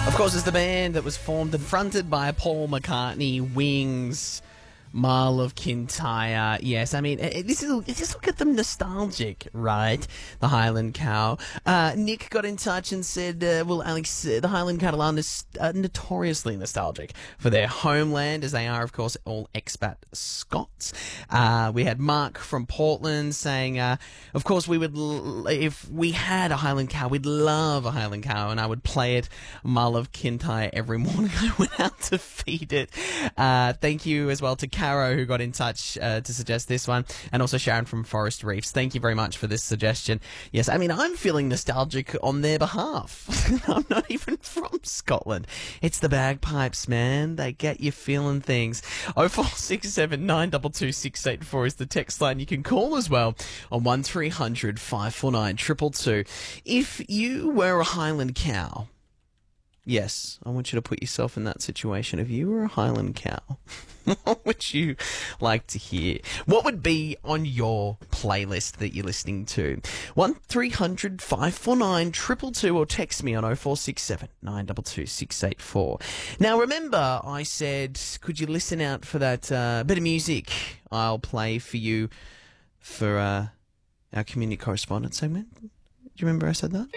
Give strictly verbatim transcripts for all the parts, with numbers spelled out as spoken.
Of course, it's the band that was formed and fronted by Paul McCartney, Wings, Marl of Kintyre. Yes, I mean, it, this is just look at them nostalgic, right? The Highland Cow. Uh, Nick got in touch and said, uh, well, Alex, uh, the Highland Cattle are nos- uh, notoriously nostalgic for their homeland, as they are, of course, all expat Scots. Uh, we had Mark from Portland saying, uh, of course, we would, l- if we had a Highland Cow, we'd love a Highland Cow, and I would play it Marl of Kintyre every morning I went out to feed it. Uh, thank you as well to Caro, who got in touch uh, to suggest this one, and also Sharon from Forest Reefs. Thank you very much for this suggestion. Yes, I mean, I'm feeling nostalgic on their behalf. I'm not even from Scotland. It's the bagpipes, man. They get you feeling things. oh four six seven, nine two two, six eight four is the text line. You can call as well on one three hundred, five four nine, two two two. If you were a Highland cow, yes, I want you to put yourself in that situation. If you were a Highland cow, what would you like to hear? What would be on your playlist that you're listening to? one three hundred, five four nine, two two two or text me on oh four six seven, nine two two, six eight four. Now, remember, I said, could you listen out for that uh, bit of music I'll play for you for uh, our community correspondent segment? Do you remember I said that?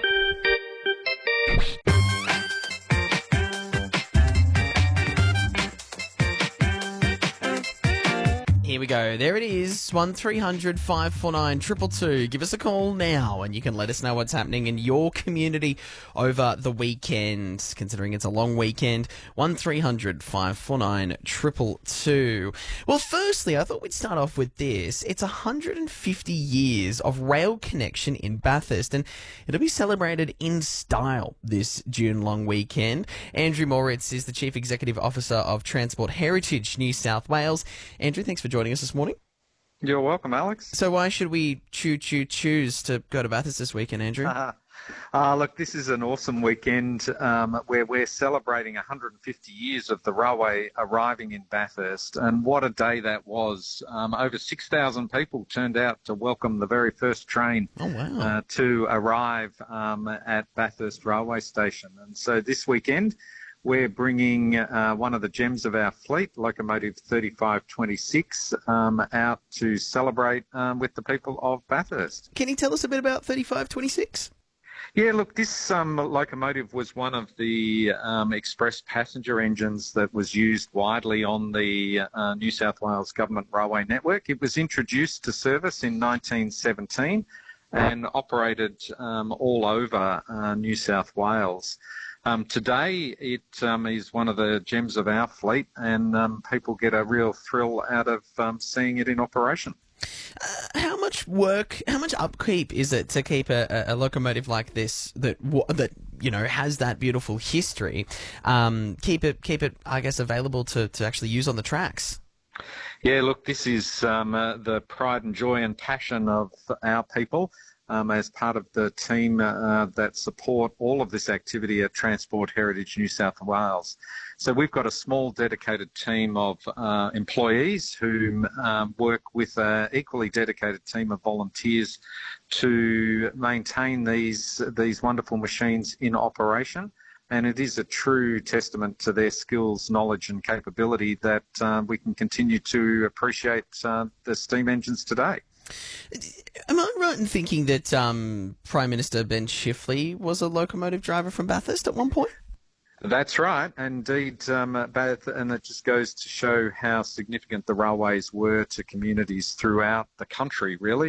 Here we go. There it is. one three hundred, five four nine, two two two. Give us a call now and you can let us know what's happening in your community over the weekend, considering it's a long weekend. one three hundred, five four nine, two two two. Well, firstly, I thought we'd start off with this. It's one hundred fifty years of rail connection in Bathurst, and it'll be celebrated in style this June long weekend. Andrew Moritz is the Chief Executive Officer of Transport Heritage New South Wales. Andrew, thanks for joining us this morning. You're welcome, Alex. So why should we choo choo choose to go to Bathurst this weekend, Andrew? Uh, uh, look, this is an awesome weekend um, where we're celebrating one hundred fifty years of the railway arriving in Bathurst, and what a day that was. Um, over six thousand people turned out to welcome the very first train oh, wow. uh, to arrive um, at Bathurst Railway Station. And so this weekend, we're bringing uh, one of the gems of our fleet, Locomotive thirty-five twenty-six, um, out to celebrate um, with the people of Bathurst. Can you tell us a bit about thirty-five twenty-six? Yeah, look, this um, locomotive was one of the um, express passenger engines that was used widely on the uh, New South Wales Government Railway Network. It was introduced to service in nineteen seventeen and operated um, all over uh, New South Wales. Um, today, it um, is one of the gems of our fleet, and um, people get a real thrill out of um, seeing it in operation. Uh, how much work, how much upkeep is it to keep a, a locomotive like this that that you know has that beautiful history? Um, keep it, keep it, I guess, available to, to actually use on the tracks. Yeah, look, this is um, uh, the pride and joy and passion of our people. Um, as part of the team uh, that support all of this activity at Transport Heritage New South Wales. So we've got a small dedicated team of uh, employees who um, work with an equally dedicated team of volunteers to maintain these, these wonderful machines in operation. And it is a true testament to their skills, knowledge and capability that uh, we can continue to appreciate uh, the steam engines today. Am I right in thinking that um, Prime Minister Ben Chifley was a locomotive driver from Bathurst at one point? That's right. Indeed, um, Bath, and it just goes to show how significant the railways were to communities throughout the country, really.